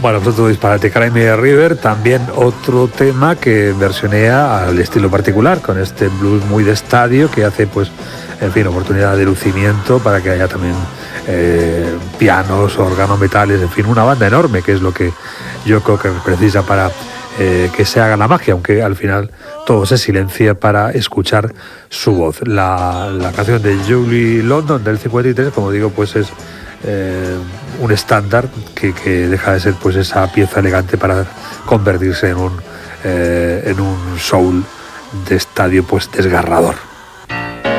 Bueno, pues otro disparate, Cry Me a River, también otro tema que versionea al estilo particular, con este blues muy de estadio que hace, pues, en fin, oportunidad de lucimiento para que haya también pianos, órganos, metales, en fin, una banda enorme, que es lo que yo creo que precisa para que se haga la magia, aunque al final todo se silencia para escuchar su voz. La canción de Julie London del 53, como digo, pues es un estándar que deja de ser pues esa pieza elegante para convertirse en un soul de estadio pues desgarrador.